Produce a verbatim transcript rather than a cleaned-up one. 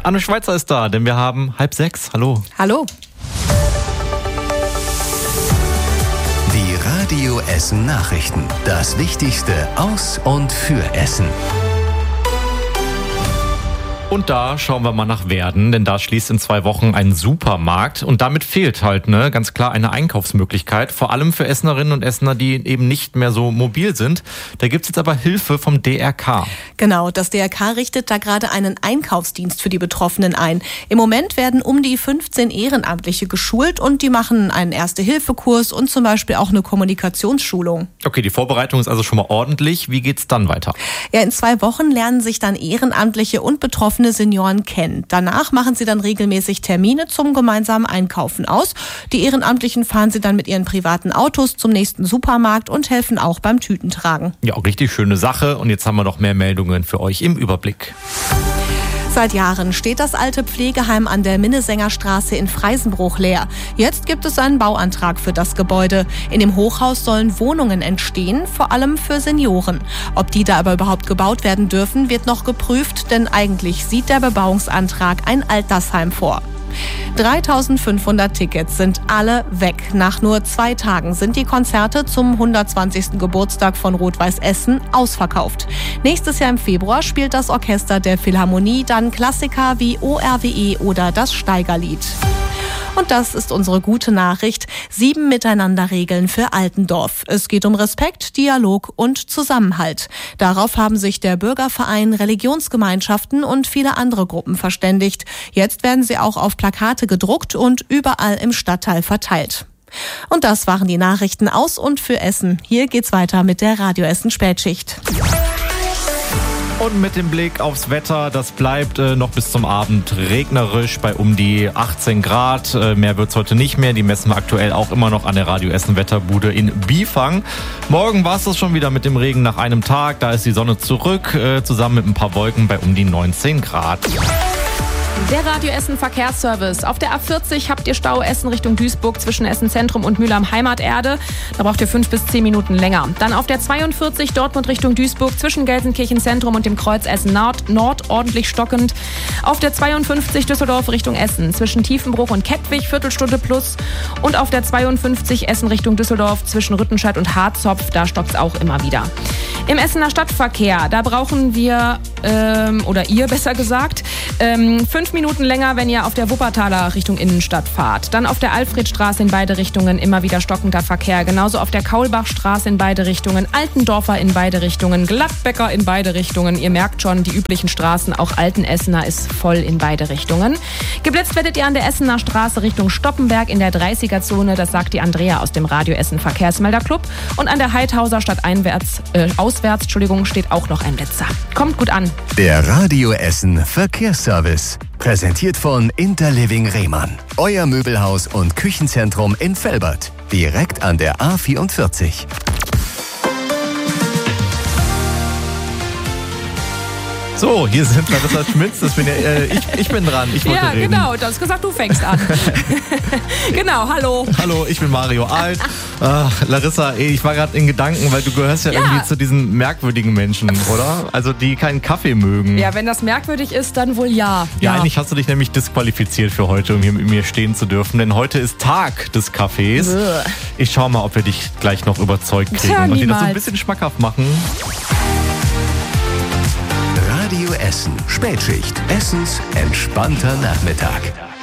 Anne Schweizer ist da, denn wir haben halb sechs. Hallo. Hallo. Die Radio Essen Nachrichten. Das Wichtigste aus und für Essen. Und da schauen wir mal nach Werden, denn da schließt in zwei Wochen ein Supermarkt und damit fehlt halt ne, ganz klar eine Einkaufsmöglichkeit, vor allem für Essenerinnen und Essener, die eben nicht mehr so mobil sind. Da gibt's jetzt aber Hilfe vom D R K. Genau, das D R K richtet da gerade einen Einkaufsdienst für die Betroffenen ein. Im Moment werden um die fünfzehn Ehrenamtliche geschult und die machen einen Erste-Hilfe-Kurs und zum Beispiel auch eine Kommunikationsschulung. Okay, die Vorbereitung ist also schon mal ordentlich. Wie geht's dann weiter? Ja, in zwei Wochen lernen sich dann Ehrenamtliche und Betroffene Senioren kennen. Danach machen sie dann regelmäßig Termine zum gemeinsamen Einkaufen aus. Die Ehrenamtlichen fahren sie dann mit ihren privaten Autos zum nächsten Supermarkt und helfen auch beim Tütentragen. Ja, auch richtig schöne Sache. Und jetzt haben wir noch mehr Meldungen für euch im Überblick. Seit Jahren steht das alte Pflegeheim an der Minnesengerstraße in Freisenbruch leer. Jetzt gibt es einen Bauantrag für das Gebäude. In dem Hochhaus sollen Wohnungen entstehen, vor allem für Senioren. Ob die da aber überhaupt gebaut werden dürfen, wird noch geprüft, denn eigentlich sieht der Bebauungsantrag ein Altersheim vor. dreitausendfünfhundert Tickets sind alle weg. Nach nur zwei Tagen sind die Konzerte zum hundertzwanzigsten Geburtstag von Rot-Weiß Essen ausverkauft. Nächstes Jahr im Februar spielt das Orchester der Philharmonie dann Klassiker wie O R W E oder das Steigerlied. Und das ist unsere gute Nachricht. Sieben Miteinanderregeln für Altendorf. Es geht um Respekt, Dialog und Zusammenhalt. Darauf haben sich der Bürgerverein, Religionsgemeinschaften und viele andere Gruppen verständigt. Jetzt werden sie auch auf Plakate gedruckt und überall im Stadtteil verteilt. Und das waren die Nachrichten aus und für Essen. Hier geht's weiter mit der Radio Essen Spätschicht. Und mit dem Blick aufs Wetter, das bleibt äh, noch bis zum Abend regnerisch bei um die achtzehn Grad. Äh, mehr wird's heute nicht mehr. Die messen wir aktuell auch immer noch an der Radio Essen Wetterbude in Bifang. Morgen war es das schon wieder mit dem Regen nach einem Tag. Da ist die Sonne zurück, äh, zusammen mit ein paar Wolken bei um die neunzehn Grad. Der Radio Essen Verkehrsservice. Auf der A vierzig habt ihr Stau Essen Richtung Duisburg zwischen Essen Zentrum und Mühlheim Heimaterde. Da braucht ihr fünf bis zehn Minuten länger. Dann auf der zweiundvierzig Dortmund Richtung Duisburg zwischen Gelsenkirchen Zentrum und dem Kreuz Essen Nord, Nord ordentlich stockend. Auf der zweiundfünfzig Düsseldorf Richtung Essen zwischen Tiefenbruch und Kettwig Viertelstunde plus. Und auf der zweiundfünfzig Essen Richtung Düsseldorf zwischen Rüttenscheid und Harzopf, da stockt's auch immer wieder. Im Essener Stadtverkehr, da brauchen wir, ähm, oder ihr besser gesagt, ähm, fünf Minuten länger, wenn ihr auf der Wuppertaler Richtung Innenstadt fahrt. Dann auf der Alfredstraße in beide Richtungen immer wieder stockender Verkehr. Genauso auf der Kaulbachstraße in beide Richtungen, Altendorfer in beide Richtungen, Gladbecker in beide Richtungen. Ihr merkt schon, die üblichen Straßen, auch Altenessener ist voll in beide Richtungen. Geblitzt werdet ihr an der Essener Straße Richtung Stoppenberg in der dreißiger-Zone. Das sagt die Andrea aus dem Radio Essen Verkehrsmelderclub. Und an der Heidhauser Stadt einwärts, äh, auswärts, Entschuldigung, steht auch noch ein Blitzer. Kommt gut an. Der Radio Essen Verkehrsservice. Präsentiert von Interliving Rehmann. Euer Möbelhaus und Küchenzentrum in Velbert. Direkt an der A vierundvierzig. So, hier sind Larissa Schmitz, das bin ja, äh, ich, ich bin dran, ich wollte Ja, reden. genau, du hast gesagt, du fängst an. Genau, hallo. Hallo, ich bin Mario Alt. Ach, Larissa, ich war gerade in Gedanken, weil du gehörst ja, Ja. irgendwie zu diesen merkwürdigen Menschen, oder? Also die keinen Kaffee mögen. Ja, wenn das merkwürdig ist, dann wohl ja. Ja, eigentlich hast du dich nämlich disqualifiziert für heute, um hier mit mir stehen zu dürfen, denn heute ist Tag des Kaffees. Bäh. Ich schau mal, ob wir dich gleich noch überzeugt kriegen Tja, und dir das so ein niemals. bisschen schmackhaft machen. Radio Essen Spätschicht. Essens entspannter Nachmittag.